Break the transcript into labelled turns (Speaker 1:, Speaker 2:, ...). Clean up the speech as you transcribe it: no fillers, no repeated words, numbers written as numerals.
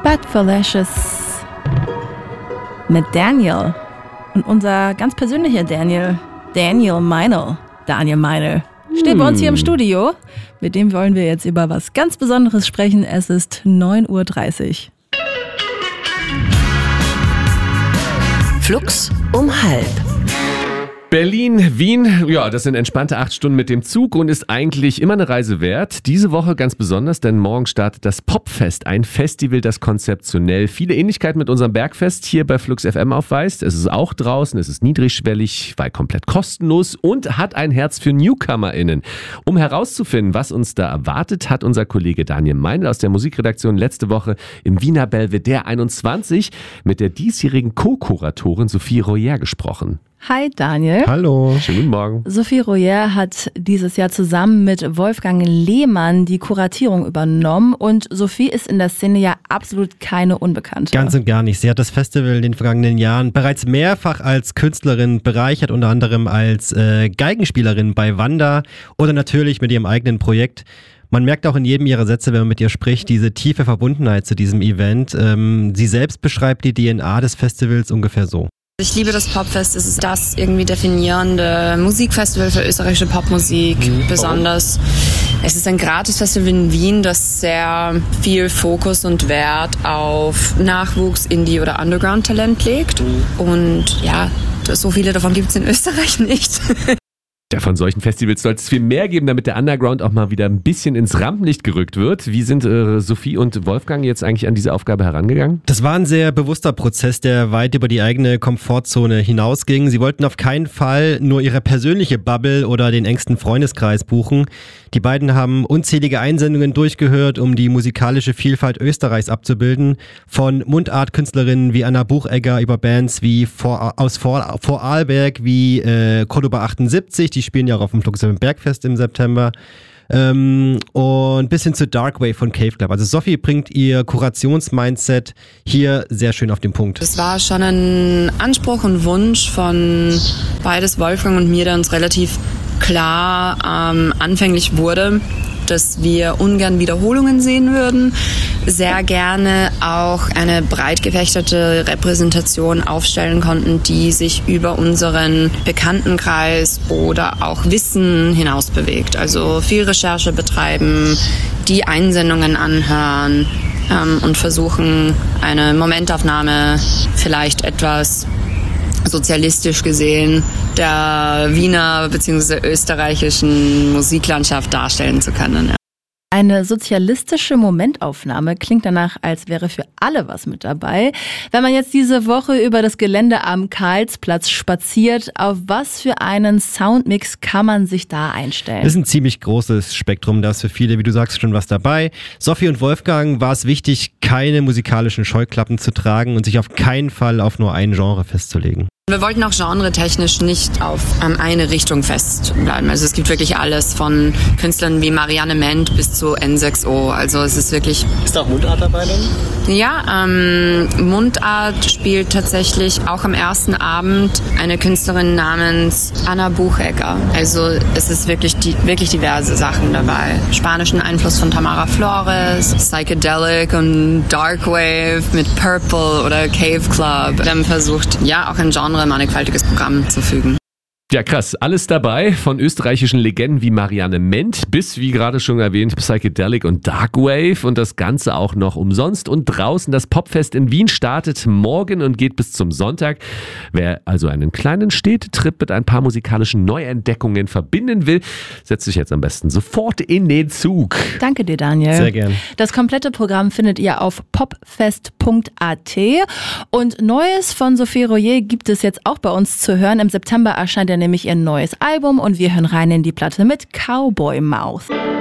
Speaker 1: Bad for Lashes mit Daniel. Und unser ganz persönlicher Daniel Meinl, steht bei uns hier im Studio. Mit dem wollen wir jetzt über was ganz Besonderes sprechen. Es ist 9:30 Uhr.
Speaker 2: Flux um 12:30.
Speaker 3: Berlin, Wien, ja, das sind entspannte 8 Stunden mit dem Zug und ist eigentlich immer eine Reise wert. Diese Woche ganz besonders, denn morgen startet das Popfest, ein Festival, das konzeptionell viele Ähnlichkeiten mit unserem Bergfest hier bei Flux FM aufweist. Es ist auch draußen, es ist niedrigschwellig, weil komplett kostenlos und hat ein Herz für NewcomerInnen. Um herauszufinden, was uns da erwartet, hat unser Kollege Daniel Meinl aus der Musikredaktion letzte Woche im Wiener Belvedere 21 mit der diesjährigen Co-Kuratorin Sophie Royer gesprochen.
Speaker 1: Hi Daniel.
Speaker 3: Hallo. Schönen guten Morgen.
Speaker 1: Sophie Royer hat dieses Jahr zusammen mit Wolfgang Lehmann die Kuratierung übernommen und Sophie ist in der Szene ja absolut keine Unbekannte.
Speaker 4: Ganz und gar nicht. Sie hat das Festival in den vergangenen Jahren bereits mehrfach als Künstlerin bereichert, unter anderem als Geigenspielerin bei Wanda oder natürlich mit ihrem eigenen Projekt. Man merkt auch in jedem ihrer Sätze, wenn man mit ihr spricht, diese tiefe Verbundenheit zu diesem Event. Sie selbst beschreibt die DNA des Festivals ungefähr so.
Speaker 5: Ich liebe das Popfest. Es ist das irgendwie definierende Musikfestival für österreichische Popmusik. Besonders. Es ist ein Gratisfestival in Wien, das sehr viel Fokus und Wert auf Nachwuchs, Indie- oder Underground-Talent legt. Und ja, so viele davon gibt es in Österreich nicht.
Speaker 3: Ja, von solchen Festivals sollte es viel mehr geben, damit der Underground auch mal wieder ein bisschen ins Rampenlicht gerückt wird. Wie sind Sophie und Wolfgang jetzt eigentlich an diese Aufgabe herangegangen?
Speaker 4: Das war ein sehr bewusster Prozess, der weit über die eigene Komfortzone hinausging. Sie wollten auf keinen Fall nur ihre persönliche Bubble oder den engsten Freundeskreis buchen. Die beiden haben unzählige Einsendungen durchgehört, um die musikalische Vielfalt Österreichs abzubilden. Von Mundartkünstlerinnen wie Anna Buchegger über Bands wie aus Vorarlberg wie Cordoba 78, die spielen ja auch auf dem Flux FM Bergfest im September. Und bis hin zu Darkwave von Cave Club. Also Sophie bringt ihr Kurationsmindset hier sehr schön auf den Punkt.
Speaker 5: Das war schon ein Anspruch und Wunsch von beides Wolfgang und mir, der uns relativ klar anfänglich wurde, dass wir ungern Wiederholungen sehen würden, sehr gerne auch eine breit gefächerte Repräsentation aufstellen konnten, die sich über unseren Bekanntenkreis oder auch Wissen hinaus bewegt. Also viel Recherche betreiben, die Einsendungen anhören und versuchen, eine Momentaufnahme vielleicht etwas sozialistisch gesehen der Wiener bzw. österreichischen Musiklandschaft darstellen zu können. Ja.
Speaker 1: Eine sozialistische Momentaufnahme klingt danach, als wäre für alle was mit dabei. Wenn man jetzt diese Woche über das Gelände am Karlsplatz spaziert, auf was für einen Soundmix kann man sich da einstellen?
Speaker 4: Das ist ein ziemlich großes Spektrum, da ist für viele, wie du sagst, schon was dabei. Sophie und Wolfgang war es wichtig, keine musikalischen Scheuklappen zu tragen und sich auf keinen Fall auf nur ein Genre festzulegen.
Speaker 5: Wir wollten auch genretechnisch nicht auf eine Richtung festbleiben. Also es gibt wirklich alles von Künstlern wie Marianne Ment bis zu N6O. Also es ist wirklich...
Speaker 6: Ist da auch Mundart dabei dann?
Speaker 5: Ja, Mundart spielt tatsächlich auch am ersten Abend eine Künstlerin namens Anna Buchegger. Also es ist wirklich diverse Sachen dabei. Spanischen Einfluss von Tamara Flores, Psychedelic und Darkwave mit Purple oder Cave Club. Wir haben versucht, ja, auch ein mannigfaltiges Programm zu fügen.
Speaker 3: Ja, krass. Alles dabei, von österreichischen Legenden wie Marianne Ment bis, wie gerade schon erwähnt, Psychedelic und Darkwave und das Ganze auch noch umsonst und draußen. Das Popfest in Wien startet morgen und geht bis zum Sonntag. Wer also einen kleinen Städtetrip mit ein paar musikalischen Neuentdeckungen verbinden will, setzt sich jetzt am besten sofort in den Zug.
Speaker 1: Danke dir, Daniel.
Speaker 4: Sehr gern.
Speaker 1: Das komplette Programm findet ihr auf popfest.at und Neues von Sophie Royer gibt es jetzt auch bei uns zu hören. Im September erscheint nämlich ihr neues Album und wir hören rein in die Platte mit Cowboy Mouth.